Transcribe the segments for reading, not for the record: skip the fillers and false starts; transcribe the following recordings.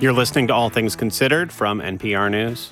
You're listening to All Things Considered from NPR News.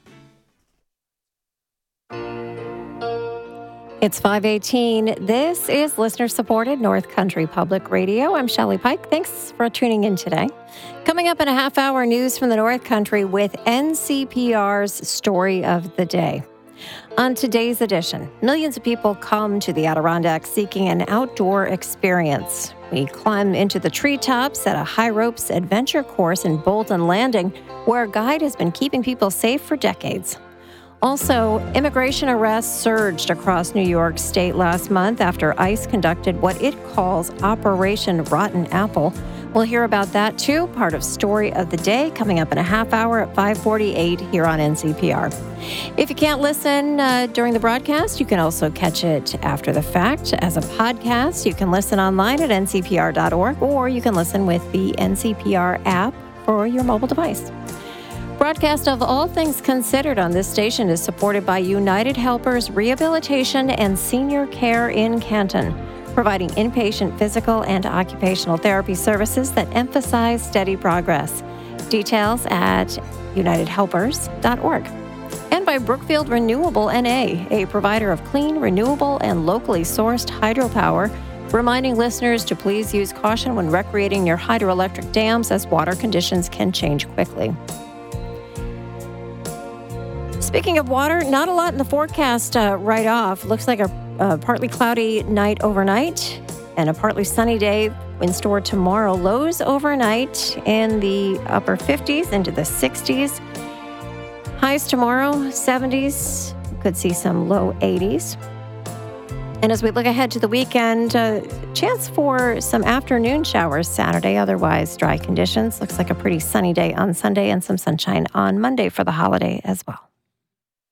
It's 5:18. This is listener-supported North Country Public Radio. I'm Shelley Pike. Thanks for tuning in today. Coming up in a half-hour, news from the North Country with NCPR's Story of the Day. On today's edition, millions of people come to the Adirondacks seeking an outdoor experience. We climb into the treetops at a high ropes adventure course in Bolton Landing, where a guide has been keeping people safe for decades. Also, immigration arrests surged across New York State last month after ICE conducted what it calls Operation Rotten Apple. We'll hear about that too, part of Story of the Day, coming up in a half hour at 5:48 here on NCPR. If you can't listen during the broadcast, you can also catch it after the fact as a podcast. You can listen online at ncpr.org, or you can listen with the NCPR app for your mobile device. Broadcast of All Things Considered on this station is supported by United Helpers Rehabilitation and Senior Care in Canton, providing inpatient physical and occupational therapy services that emphasize steady progress. Details at unitedhelpers.org. And by Brookfield Renewable NA, a provider of clean, renewable, and locally sourced hydropower, reminding listeners to please use caution when recreating near hydroelectric dams as water conditions can change quickly. Speaking of water, not a lot in the forecast right off. Looks like a partly cloudy night overnight and a partly sunny day in store tomorrow. Lows overnight in the upper 50s into the 60s. Highs tomorrow, 70s. Could see some low 80s. And as we look ahead to the weekend, chance for some afternoon showers Saturday, otherwise dry conditions. Looks like a pretty sunny day on Sunday and some sunshine on Monday for the holiday as well.